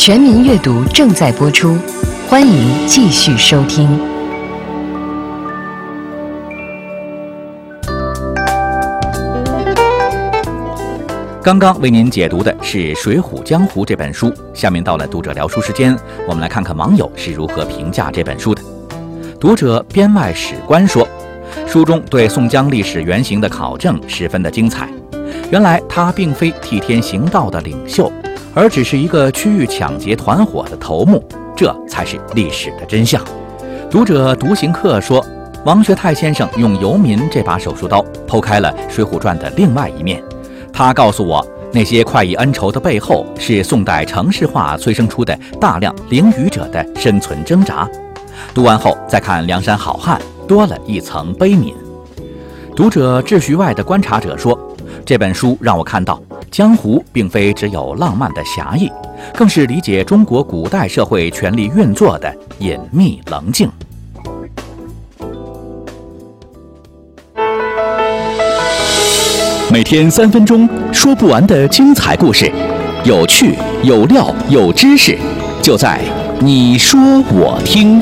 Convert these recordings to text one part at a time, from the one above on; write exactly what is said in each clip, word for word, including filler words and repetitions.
全民阅读正在播出，欢迎继续收听。 刚刚为您解读的是《水浒江湖》这本书，下面到了读者聊书时间，我们来看看网友是如何评价这本书的。读者编外史官说，书中对宋江历史原型的考证十分的精彩。原来他并非替天行道的领袖，而只是一个区域抢劫团伙的头目，这才是历史的真相。读者独行客说，王学泰先生用游民这把手术刀剖开了《水浒传》的另外一面。他告诉我，那些快意恩仇的背后是宋代城市化催生出的大量灵语者的生存挣扎。读完后再看梁山好汉，多了一层悲悯。读者秩序外的观察者说，这本书让我看到江湖并非只有浪漫的侠义，更是理解中国古代社会权力运作的隐秘棱镜。 每天三分钟，说不完的精彩故事，有趣有料有知识，就在你说我听。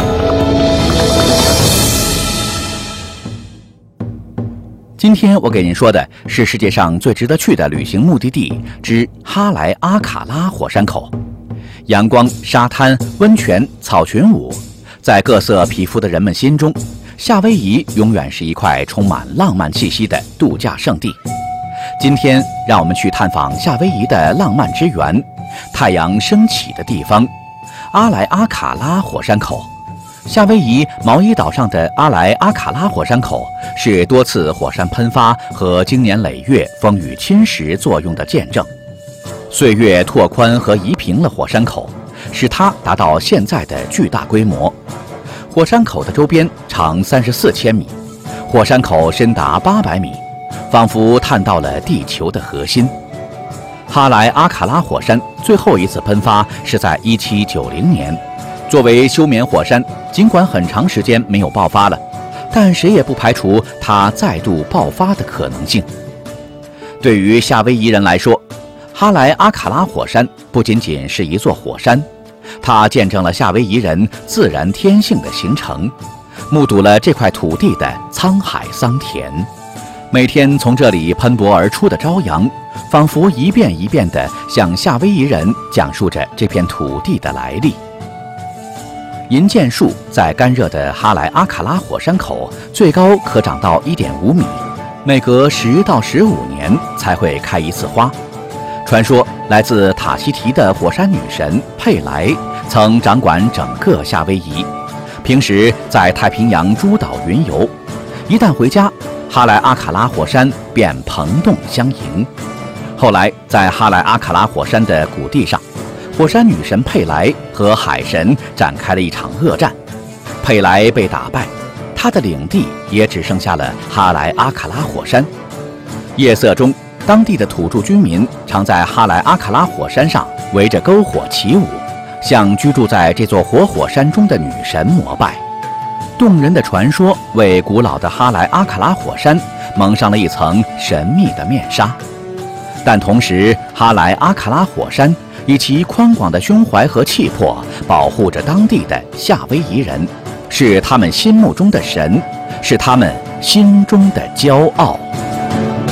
今天我给您说的是世界上最值得去的旅行目的地之哈莱阿卡拉火山口。阳光、沙滩、温泉、草裙舞，在各色皮肤的人们心中，夏威夷永远是一块充满浪漫气息的度假胜地。今天让我们去探访夏威夷的浪漫之源，太阳升起的地方——阿莱阿卡拉火山口。夏威夷毛伊岛上的阿莱阿卡拉火山口是多次火山喷发和经年累月风雨侵蚀作用的见证。岁月拓宽和移平了火山口，使它达到现在的巨大规模。火山口的周边长三十四千米，火山口深达八百米，仿佛探到了地球的核心。哈莱阿卡拉火山最后一次喷发是在一七九零年。作为休眠火山，尽管很长时间没有爆发了，但谁也不排除它再度爆发的可能性。对于夏威夷人来说，哈莱阿卡拉火山不仅仅是一座火山，它见证了夏威夷人自然天性的形成，目睹了这块土地的沧海桑田。每天从这里喷薄而出的朝阳，仿佛一遍一遍地向夏威夷人讲述着这片土地的来历。银箭树在干热的哈莱阿卡拉火山口最高可长到 一点五米，每隔十到十五年才会开一次花。传说来自塔希提的火山女神佩莱曾掌管整个夏威夷，平时在太平洋诸岛云游，一旦回家，哈莱阿卡拉火山便蓬动相迎。后来在哈莱阿卡拉火山的谷地上，火山女神佩莱和海神展开了一场恶战，佩莱被打败，她的领地也只剩下了哈莱阿卡拉火山。夜色中，当地的土著居民常在哈莱阿卡拉火山上围着篝火起舞，向居住在这座活火山中的女神膜拜。动人的传说为古老的哈莱阿卡拉火山蒙上了一层神秘的面纱，但同时，哈莱阿卡拉火山以其宽广的胸怀和气魄，保护着当地的夏威夷人，是他们心目中的神，是他们心中的骄傲。